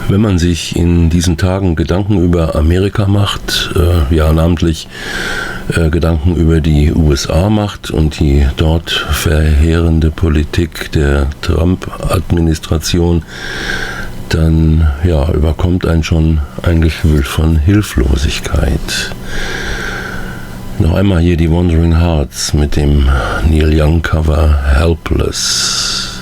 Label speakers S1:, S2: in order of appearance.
S1: Wenn man sich in diesen Tagen Gedanken über Amerika macht, namentlich Gedanken über die USA macht und die dort verheerende Politik der Trump-Administration, dann überkommt einen schon ein Gefühl von Hilflosigkeit. Noch einmal hier die Wandering Hearts mit dem Neil Young Cover Helpless.